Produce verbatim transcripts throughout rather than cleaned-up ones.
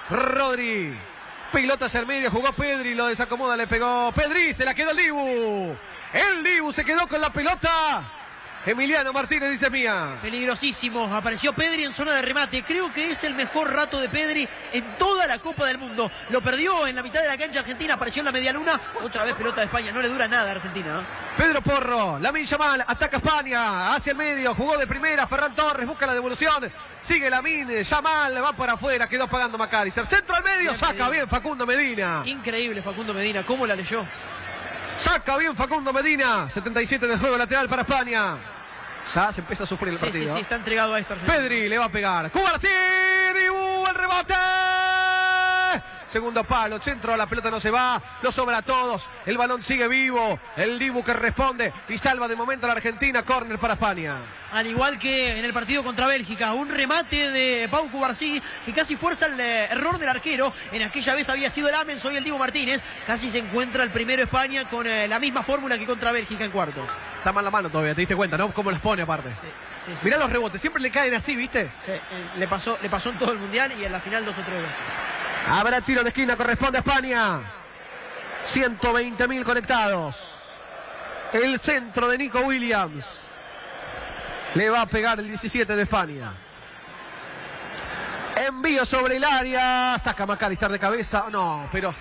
Rodri. Pilota hacia el medio, jugó Pedri, lo desacomoda, le pegó Pedri, se la quedó el Dibu. El Dibu se quedó con la pelota. Emiliano Martínez dice mía. Peligrosísimo, apareció Pedri en zona de remate. Creo que es el mejor rato de Pedri en toda la Copa del Mundo. Lo perdió en la mitad de la cancha Argentina, apareció en la media luna. Otra vez pelota de España, no le dura nada a Argentina, ¿eh? Pedro Porro, Lamine Yamal, ataca España, hacia el medio, jugó de primera, Ferran Torres busca la devolución, sigue Lamine Yamal, va para afuera, quedó pagando McAllister. Centro al medio, bien, saca Medina. Bien Facundo Medina. Increíble Facundo Medina, ¿cómo la leyó? Saca bien Facundo Medina, setenta y siete de juego lateral para España. Ya se empieza a sufrir el sí, partido. Sí, sí, está entregado a esto. Argentina. Pedri le va a pegar. Cubarsí, Dibu, el rebote. Segundo palo, centro, la pelota no se va, lo sobra a todos. El balón sigue vivo. El Dibu que responde y salva de momento a la Argentina. Córner para España. Al igual que en el partido contra Bélgica, un remate de Pau Cubarsí que casi fuerza el eh, error del arquero. En aquella vez había sido el Amens, hoy el Dibu Martínez. Casi se encuentra el primero España con eh, la misma fórmula que contra Bélgica en cuartos. Está mal la mano todavía, te diste cuenta, ¿no? Cómo los pone aparte. Sí, sí, sí. Mirá los rebotes, siempre le caen así, ¿viste? Sí, eh, le, pasó, le pasó en todo el Mundial y en la final dos o tres veces. Habrá tiro de esquina, corresponde a España. ciento veinte mil conectados. El centro de Nico Williams. Le va a pegar el diecisiete de España. Envío sobre el área. Saca McAllister de cabeza. No, pero...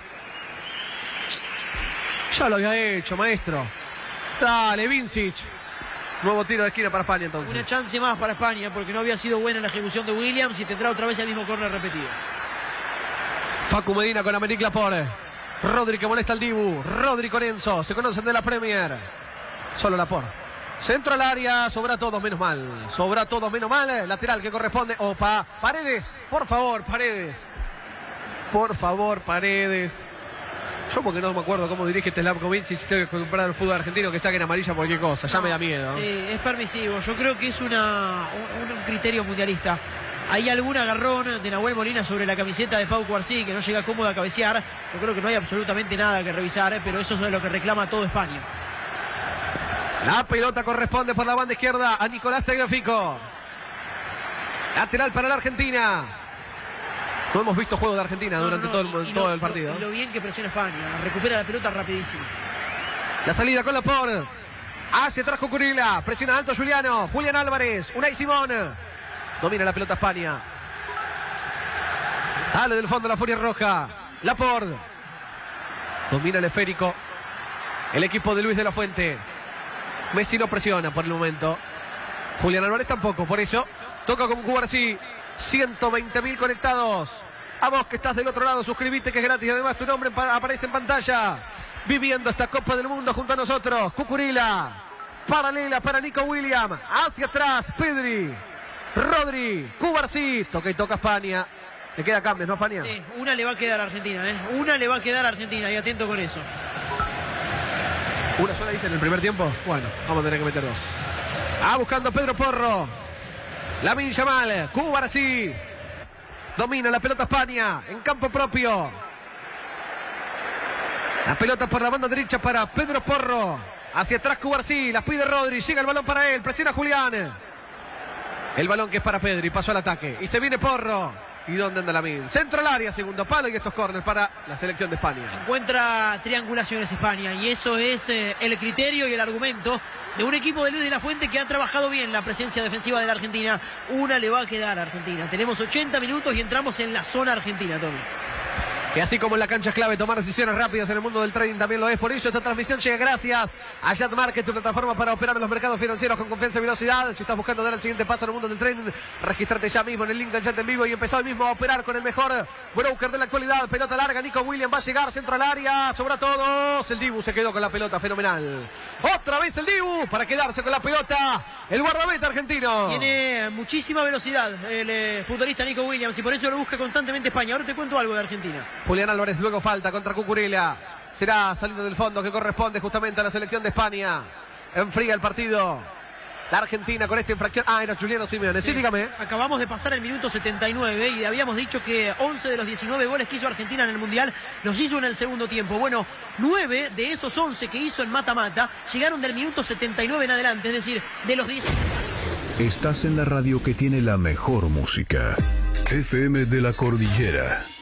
ya lo había hecho, maestro. Dale, Vincic. Nuevo tiro de esquina para España entonces. Una chance más para España porque no había sido buena la ejecución de Williams y tendrá otra vez el mismo córner repetido. Facu Medina con Améric Laporte. Rodri que molesta al Dibu. Rodri con Enzo. Se conocen de la Premier. Solo Laporte. Centro al área. Sobra todo menos mal. Sobra todo menos mal. Lateral que corresponde. Opa. Paredes. Por favor, Paredes. Por favor, Paredes. Yo porque no me acuerdo cómo dirige Slavko Vincic. Tengo que comprar el fútbol argentino que saquen amarilla por cualquier cosa. Ya no, me da miedo. Sí, es permisivo. Yo creo que es una, un, un criterio mundialista. Hay algún agarrón de Nahuel Molina sobre la camiseta de Pau Cubarsí que no llega cómodo a cabecear. Yo creo que no hay absolutamente nada que revisar, pero eso es lo que reclama todo España. La pelota corresponde por la banda izquierda a Nicolás Tagliafico. Lateral para la Argentina. No hemos visto juego de Argentina no, durante no, no. todo, el, todo lo, el partido. Lo, y lo bien que presiona España. Recupera la pelota rapidísimo. La salida con Laporte. Hacia atrás Cucurella. Presiona alto Juliano. Julián Álvarez. Unai Simón. Domina la pelota España. Sale del fondo la Furia Roja. Laporte. Domina el esférico. El equipo de Luis de la Fuente. Messi no presiona por el momento. Julián Álvarez tampoco. Por eso toca con Cubarsí. ciento veinte mil conectados. A vos que estás del otro lado, suscribite que es gratis. Además tu nombre aparece en pantalla. Viviendo esta Copa del Mundo junto a nosotros. Cucurella. Paralela para Nico Williams. Hacia atrás Pedri. Rodri, Cubarsí, toca y toca España. Le queda cambio, ¿no, España? Sí, una le va a quedar a Argentina, ¿eh? Una le va a quedar a Argentina y atento con eso. ¿Una sola dice en el primer tiempo? Bueno, vamos a tener que meter dos. Ah, buscando Pedro Porro. Lamine Yamal, Cubarsí. Domina la pelota España en campo propio. La pelota por la banda derecha para Pedro Porro. Hacia atrás Cubarsí, la pide Rodri, llega el balón para él, presiona Julián. El balón que es para Pedri, pasó al ataque. Y se viene Porro. ¿Y dónde anda Lamine? Centro al área, segundo palo y estos córneres para la selección de España. Encuentra triangulaciones España y eso es eh, el criterio y el argumento de un equipo de Luis de la Fuente que ha trabajado bien la presencia defensiva de la Argentina. Una le va a quedar a Argentina. Tenemos ochenta minutos y entramos en la zona argentina, Tommy. Que así como en la cancha es clave tomar decisiones rápidas, en el mundo del trading también lo es. Por ello esta transmisión llega gracias a Yat Market, tu plataforma para operar en los mercados financieros con confianza y velocidad. Si estás buscando dar el siguiente paso en el mundo del trading, registrate ya mismo en el link del chat en vivo y empezó hoy mismo a operar con el mejor broker de la actualidad. Pelota larga, Nico Williams va a llegar, centro al área, sobra todos. El Dibu se quedó con la pelota, fenomenal. Otra vez el Dibu para quedarse con la pelota. El guardameta argentino. Tiene muchísima velocidad el eh, futbolista Nico Williams y por eso lo busca constantemente España. Ahora te cuento algo de Argentina. Julián Álvarez luego falta contra Cucurella. Será saliendo del fondo que corresponde justamente a la selección de España. Enfría el partido la Argentina con esta infracción. Ah, era Juliano Simeone. Sí, sí, dígame. Acabamos de pasar el minuto setenta y nueve y habíamos dicho que once de los diecinueve goles que hizo Argentina en el Mundial los hizo en el segundo tiempo. Bueno, nueve de esos once que hizo en mata-mata llegaron del minuto setenta y nueve en adelante. Es decir, de los diez. Estás en la radio que tiene la mejor música. F M de la Cordillera.